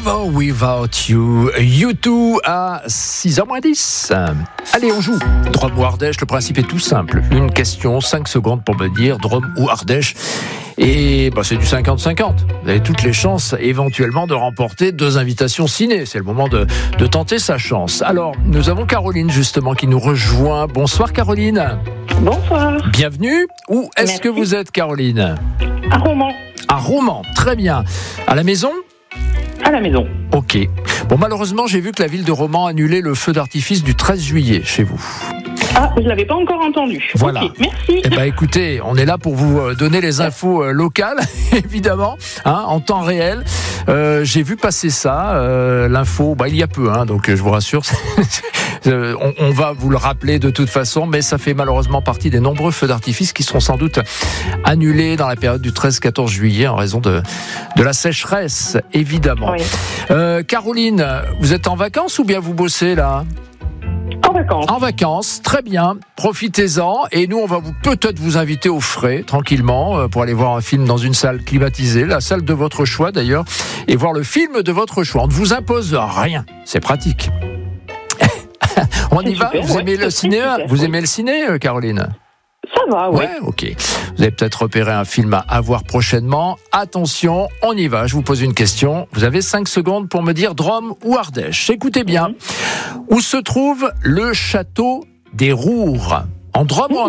Never Without You, U2 à 6h-10. Allez, on joue. Drôme ou Ardèche, le principe est tout simple. Une question, 5 secondes pour me dire Drôme ou Ardèche. Et c'est du 50-50. Vous avez toutes les chances éventuellement de remporter 2 invitations ciné. C'est le moment de tenter sa chance. Alors, nous avons Caroline justement qui nous rejoint. Bonsoir Caroline. Bonsoir. Bienvenue. Où est-ce Merci. que vous êtes Caroline ? À Romans. À Romans, très bien. À la maison ? À la maison. Ok. Bon, malheureusement, j'ai vu que la ville de Romans a annulé le feu d'artifice du 13 juillet chez vous. Ah, je ne l'avais pas encore entendu. Voilà. Ok, merci. Eh ben, écoutez, on est là pour vous donner les infos locales, évidemment, en temps réel. J'ai vu passer ça, l'info, il y a peu, donc je vous rassure, on va vous le rappeler de toute façon, mais ça fait malheureusement partie des nombreux feux d'artifice qui seront sans doute annulés dans la période du 13-14 juillet en raison de la sécheresse, évidemment. Oui. Caroline, vous êtes en vacances ou bien vous bossez là ? En vacances. En vacances, très bien, profitez-en et nous on va peut-être vous inviter au frais, tranquillement, pour aller voir un film dans une salle climatisée, la salle de votre choix d'ailleurs, et voir le film de votre choix. On ne vous impose rien, c'est pratique. On y va. Super, vous aimez le ciné super. Vous aimez le ciné, Caroline ? Ça va, oui. Ouais, ok. Vous avez peut-être repéré un film à voir prochainement. Attention, on y va. Je vous pose une question. Vous avez 5 secondes pour me dire Drôme ou Ardèche. Écoutez bien. Où se trouve le château des Roures ? En Drôme ou en